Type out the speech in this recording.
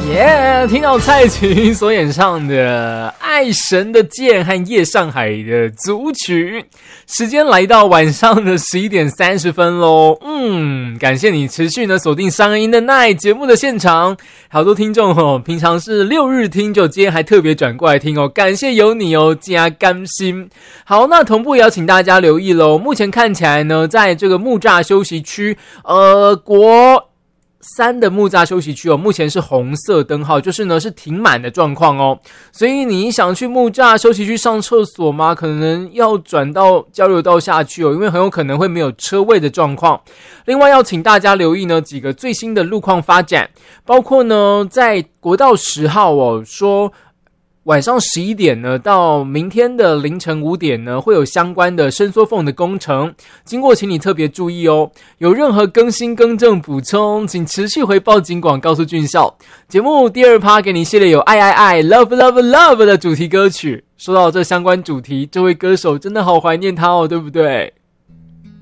耶！听到蔡琴所演唱的《爱神的剑》和夜上海的组曲，时间来到晚上的11点30分咯。感谢你持续呢锁定商音的Night节目的现场，好多听众哦，平常是6日听，就今天还特别转过来听哦，感谢有你哦，加甘心。好，那同步也要请大家留意咯，目前看起来呢，在这个木栅休息区，国3的木栅休息区哦，目前是红色灯号，就是呢是停满的状况哦。所以你想去木栅休息区上厕所吗？可能要转到交流道下去哦，因为很有可能会没有车位的状况。另外要请大家留意呢几个最新的路况发展，包括呢在国道10号哦，说晚上11点呢，到明天的凌晨5点呢，会有相关的伸缩缝的工程，经过请你特别注意哦。有任何更新、更正、补充，请持续回报警广，告诉俊孝。节目第2趴给你系列有爱爱爱 Love Love Love 的主题歌曲。说到这相关主题，这位歌手真的好怀念他哦，对不对？